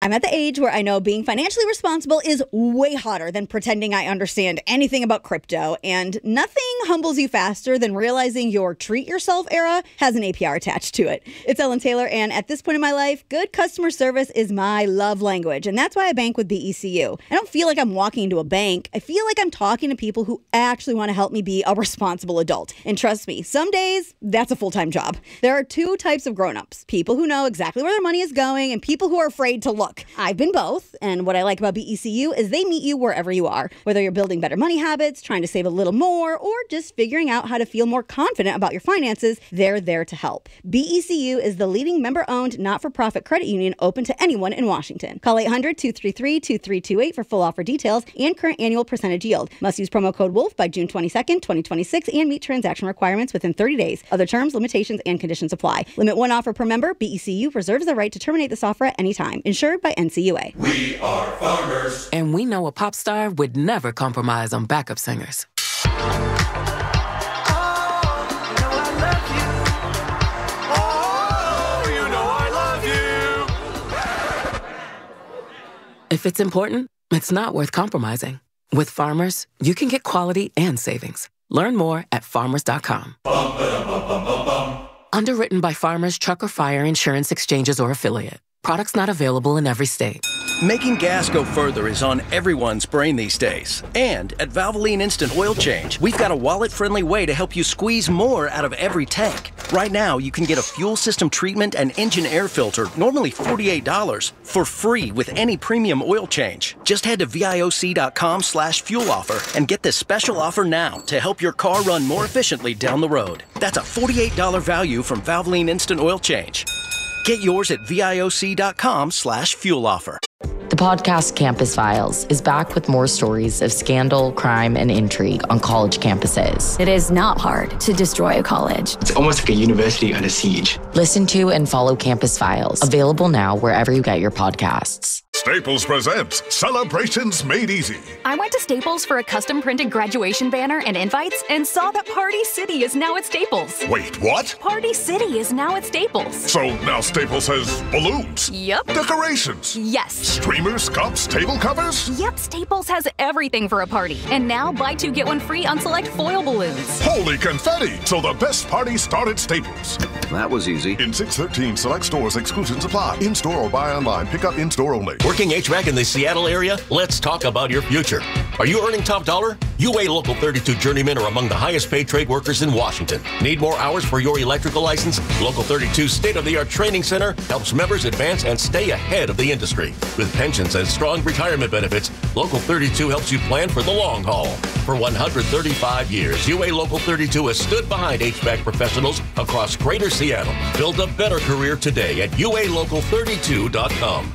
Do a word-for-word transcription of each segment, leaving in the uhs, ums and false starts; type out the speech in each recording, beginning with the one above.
I'm at the age where I know being financially responsible is way hotter than pretending I understand anything about crypto, and nothing humbles you faster than realizing your treat yourself era has an A P R attached to it. It's Ellen Taylor, and at this point in my life, good customer service is my love language, and that's why I bank with B E C U. I don't feel like I'm walking into a bank. I feel like I'm talking to people who actually want to help me be a responsible adult. And trust me, some days, that's a full-time job. There are two types of grown-ups: people who know exactly where their money is going and people who are afraid to look. I've been both, and what I like about B E C U is they meet you wherever you are, whether you're building better money habits, trying to save a little more, or just figuring out how to feel more confident about your finances. They're there to help. B E C U is the leading member-owned, not-for-profit credit union open to anyone in Washington. Call eight hundred, two three three, two three two eight for full offer details and current annual percentage yield. Must use promo code WOLF by June twenty-second, twenty twenty-six and meet transaction requirements within thirty days. Other terms, limitations, and conditions apply. Limit one offer per member. B E C U reserves the right to terminate this offer at any time. Insured by N C U A. We are Farmers. And we know a pop star would never compromise on backup singers. If it's important, it's not worth compromising. With Farmers, you can get quality and savings. Learn more at farmers dot com. Bum, ba-dum, bum, bum, bum, bum. Underwritten by Farmers Truck or Fire Insurance Exchanges or Affiliate. Products not available in every state. Making gas go further is on everyone's brain these days. And at Valvoline Instant Oil Change, we've got a wallet-friendly way to help you squeeze more out of every tank. Right now, you can get a fuel system treatment and engine air filter, normally forty-eight dollars, for free with any premium oil change. Just head to V I O C dot com slash fuel offer and get this special offer now to help your car run more efficiently down the road. That's a forty-eight dollars value from Valvoline Instant Oil Change. Get yours at V I O C dot com slash fuel offer. The podcast Campus Files is back with more stories of scandal, crime, and intrigue on college campuses. It is not hard to destroy a college. It's almost like a university under siege. Listen to and follow Campus Files, available now wherever you get your podcasts. Staples presents Celebrations Made Easy. I went to Staples for a custom printed graduation banner and invites and saw that Party City is now at Staples. Wait, what? Party City is now at Staples. So now Staples has balloons? Yep. Decorations? Yes. Streamers, cups, table covers? Yep, Staples has everything for a party. And now buy two, get one free on select foil balloons. Holy confetti! So the best party started at Staples. That was easy. In six thirteen select stores, exclusions apply. In-store or buy online. Pick up in-store only. Working H V A C in the Seattle area? Let's talk about your future. Are you earning top dollar? U A Local thirty-two journeymen are among the highest paid trade workers in Washington. Need more hours for your electrical license? Local thirty-two state-of-the-art training center helps members advance and stay ahead of the industry. With pensions and strong retirement benefits, Local thirty-two helps you plan for the long haul. For one hundred thirty-five years, U A Local thirty-two has stood behind H V A C professionals across Greater Seattle. Build a better career today at U A local thirty-two dot com.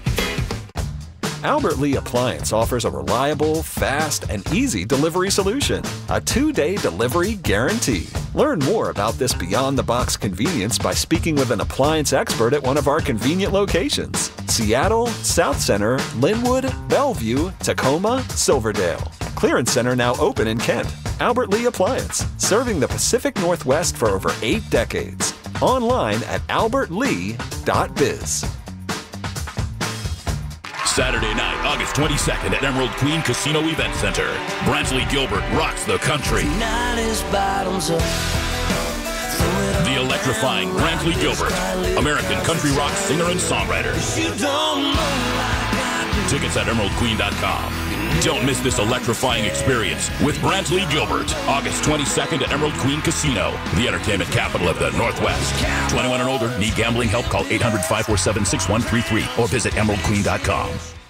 Albert Lee Appliance offers a reliable, fast, and easy delivery solution. A two-day delivery guarantee. Learn more about this beyond-the-box convenience by speaking with an appliance expert at one of our convenient locations. Seattle, South Center, Linwood, Bellevue, Tacoma, Silverdale. Clearance Center now open in Kent. Albert Lee Appliance, serving the Pacific Northwest for over eight decades. Online at albert lee dot biz. Saturday night, August twenty-second at Emerald Queen Casino Event Center. Brantley Gilbert rocks the country. The electrifying Brantley Gilbert, American country rock singer and songwriter. Tickets at emerald queen dot com. Don't miss this electrifying experience with Brantley Gilbert, August twenty-second at Emerald Queen Casino, the entertainment capital of the Northwest. twenty-one and older, need gambling help? Call eight hundred, five four seven, six one three three or visit emerald queen dot com.